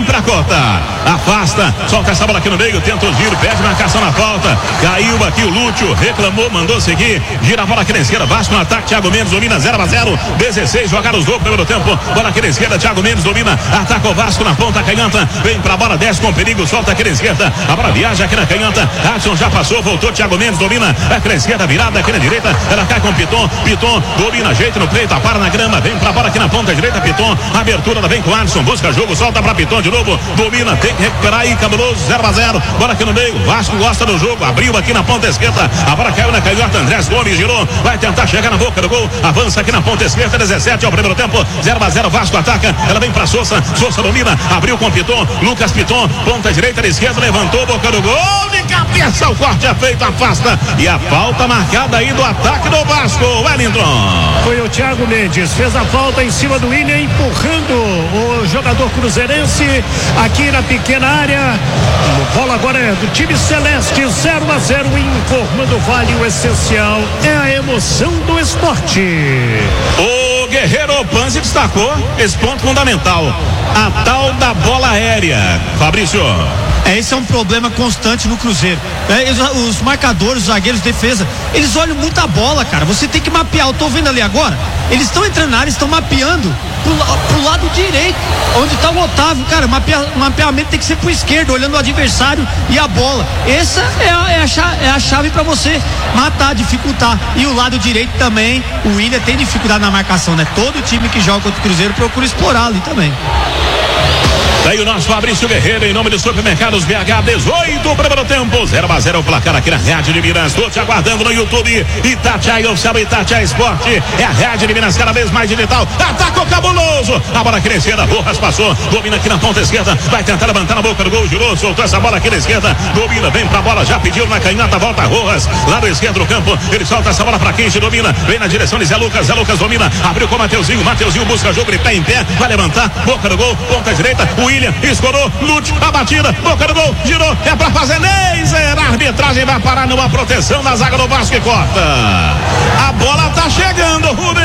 William pra cortar. Afasta, solta essa bola aqui no meio, tenta o giro, pede marcação na falta. Caiu aqui o Lúcio, reclamou, mandou seguir. Gira a bola aqui na esquerda, Vasco no ataque, Thiago Mendes domina 0-0. 16, jogaram os gols no primeiro tempo. Bola aqui na esquerda, Thiago Mendes domina, ataca o Vasco na ponta canhota. Vem pra bola, desce com perigo, solta aqui na esquerda. A bola viaja aqui na canhota. Adson já passou, voltou, Thiago Mendes domina aqui na esquerda, virada aqui na direita. Ela cai com Piton, Piton domina, ajeita no peito, para na grama. Vem pra bola aqui na ponta direita, Piton. Abertura, ela vem com Adson, busca jogo, solta pra Piton de novo. Domina, tem que recuperar aí, cabuloso, 0-0. Bola aqui no meio, Vasco gosta do jogo, abriu aqui na ponta esquerda. A bola caiu na canhota, Andrés Gomes girou, vai tentar chegar na boca do gol. Avança aqui na ponta esquerda, 17 ao primeiro tempo, 0-0. Vasco ataca, ela vem pra Sousa, Sousa domina, abriu com Piton, Lucas Piton, ponta direita, esquerda, levantou, boca do gol, de cabeça, o corte é feito, afasta. E a falta marcada aí do ataque do Vasco, Wellington. Foi o Thiago Mendes, fez a falta em cima do William, empurrando o jogador cruzeirense aqui na pequena área. Bola agora é do time celeste, 0-0, informando o Vale, o essencial é a emoção do esporte. O Guerreiro Panzi destacou esse ponto fundamental, a tal da bola aérea. Fabrício. Esse é um problema constante no Cruzeiro. Os marcadores, os zagueiros de defesa, eles olham muito a bola, cara. Você tem que mapear. Eu tô vendo ali agora. Eles estão entrando na área, estão mapeando pro lado direito, onde tá o Otávio, cara. Mapeamento tem que ser pro esquerdo, olhando o adversário e a bola. Essa é a chave para você matar, dificultar. E o lado direito também, o William tem dificuldade na marcação, né? Todo time que joga contra o Cruzeiro procura explorar ali também. Daí o nosso Fabrício Guerreiro, em nome dos supermercados BH, 18, primeiro tempo, 0-0 o placar aqui na Rádio de Minas. Estou te aguardando no YouTube, Itatiaia Oficial, Itatiaia Esporte, é a Rádio de Minas cada vez mais digital. Ataca o cabuloso, a bola aqui na esquerda, Rojas passou, domina aqui na ponta esquerda, vai tentar levantar na boca do gol, girou, soltou essa bola aqui na esquerda, domina, vem pra bola, já pediu na canhota, volta Rojas, lado esquerdo do campo, ele solta essa bola pra quem se domina, vem na direção de Zé Lucas domina, abriu com Mateuzinho busca jogo de pé em pé, vai levantar, boca do gol, ponta direita, William, escorou, Lute, a batida, boca do gol, girou, é pra fazer Neiser, a arbitragem vai parar numa proteção da zaga do Vasco e corta. A bola tá chegando,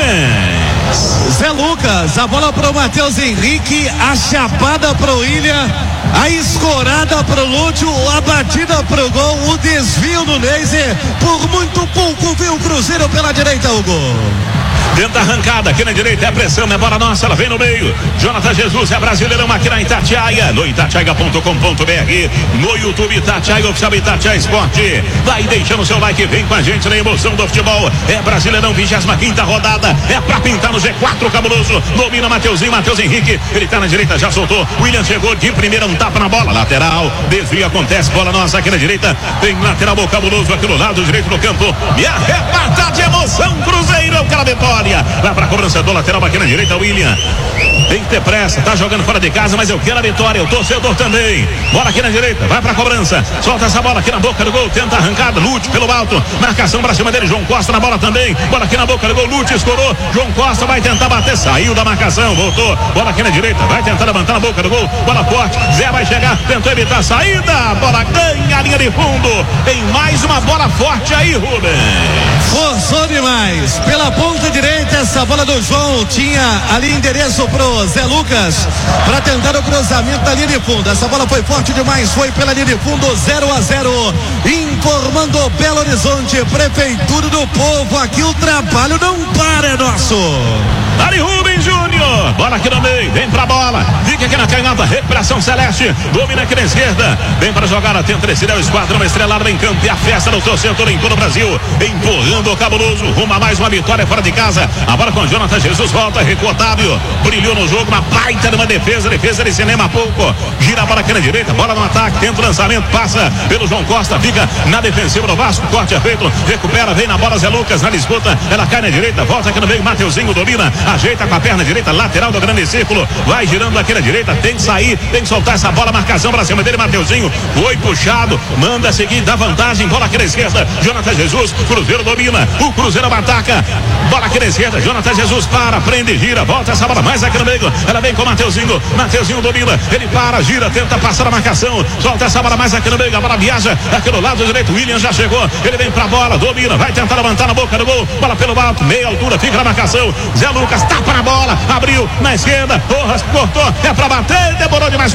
Rubens. Zé Lucas, a bola pro Matheus Henrique, a chapada pro William, a escorada pro Lúcio, a batida pro gol, o desvio do Neiser, por muito pouco veio o Cruzeiro pela direita, Hugo. Tenta arrancada aqui na direita, é a pressão, é bola nossa, ela vem no meio. Jonathan Jesus é brasileirão aqui na Itatiaia, no itatiaia.com.br, no YouTube Itatiaia Oficial, Itatiaia Esporte. Vai deixando o seu like, vem com a gente na emoção do futebol. É brasileirão, 25ª rodada, é pra pintar no G4 cabuloso. Domina Mateuzinho, Matheus Henrique, ele tá na direita, já soltou. William chegou de primeira, um tapa na bola, lateral, desvio acontece, bola nossa aqui na direita. Tem lateral, o cabuloso aqui no lado direito do campo. E arrebata de emoção, Cruzeiro, aquela vitória. Vai pra cobrança do lateral aqui na direita, William. Tem que ter pressa, tá jogando fora de casa, mas eu quero a vitória, o torcedor também. Bola aqui na direita, vai pra cobrança, solta essa bola aqui na boca do gol, tenta a arrancada, Lute pelo alto, marcação pra cima dele, João Costa na bola também, bola aqui na boca do gol, Lute escorou, João Costa vai tentar bater, saiu da marcação, voltou, bola aqui na direita, vai tentar levantar na boca do gol, bola forte, Zé vai chegar, tentou evitar a saída, bola ganha a linha de fundo, tem mais uma bola forte aí, Rubens. Forçou demais, pela ponta direita, essa bola do João tinha ali endereço pro Zé Lucas para tentar o cruzamento da linha de fundo. Essa bola foi forte demais, foi pela linha de fundo, 0-0, informando Belo Horizonte, Prefeitura do Povo, aqui o trabalho não para, é nosso. Dali Rubens Júnior, bola aqui no meio, vem pra bola, fica aqui na canhota, recuperação celeste, domina aqui na esquerda, vem para jogar, tenta descer o esquadrão estrelado em campo e a festa do torcedor em todo o Brasil, empurrando o cabuloso, rumo a mais uma vitória fora de casa, a bola com Jonathan Jesus, volta, recua Otávio, brilhou no jogo, uma baita de uma defesa de cinema há pouco, gira a bola aqui na direita, bola no ataque, tenta o lançamento, passa pelo João Costa, fica na defensiva do Vasco, corte é feito, recupera, vem na bola Zé Lucas, na disputa, ela cai na direita, volta aqui no meio, Mateuzinho domina, ajeita com a perna direita, lateral do grande círculo, vai girando aqui na direita, tem que sair, tem que soltar essa bola, marcação pra cima dele, Mateuzinho, foi puxado, manda seguir, dá vantagem, bola aqui na esquerda, Jonathan Jesus, Cruzeiro domina, o Cruzeiro ataca, bola aqui na esquerda, Jonathan Jesus para, prende, gira, volta essa bola mais aqui no meio, ela vem com Mateuzinho, Mateuzinho domina, ele para, gira, tenta passar a marcação, solta essa bola mais aqui no meio, a bola viaja aqui no lado direito, William já chegou, ele vem pra bola, domina, vai tentar levantar na boca do gol, bola pelo alto, meia altura, fica na marcação, Zé Lucas tapa na bola, abriu na esquerda, Rojas cortou, é pra bater, demorou demais.